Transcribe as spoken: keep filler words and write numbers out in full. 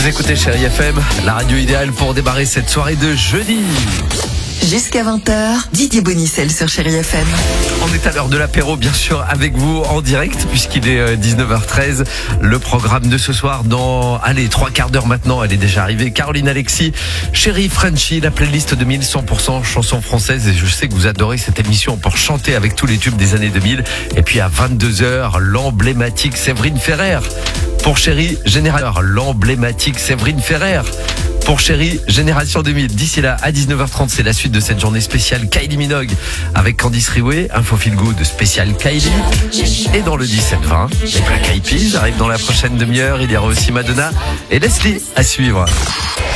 Vous écoutez Chérie F M, la radio idéale pour démarrer cette soirée de jeudi. Jusqu'à vingt heures, Didier Bonicel sur Chérie F M. On est à l'heure de l'apéro, bien sûr, avec vous en direct, puisqu'il est dix-neuf heures treize. Le programme de ce soir, dans, allez, trois quarts d'heure maintenant, elle est déjà arrivée. Caroline Alexis, Chérie Frenchy, la playlist deux mille, cent pour cent chansons françaises. Et je sais que vous adorez cette émission pour chanter avec tous les tubes des années deux mille. Et puis à vingt-deux heures, l'emblématique Séverine Ferrer. Pour Chérie Génération, l'emblématique Séverine Ferrer. Pour Chérie Génération deux mille. D'ici là, à dix-neuf heures trente, c'est la suite de cette journée spéciale Kylie Minogue avec Candice Rioué, Info Feel Good spécial Kylie. Et dans le dix-sept vingt, les Black Eyed Peas arrivent dans la prochaine demi-heure. Il y aura aussi Madonna et Leslie à suivre.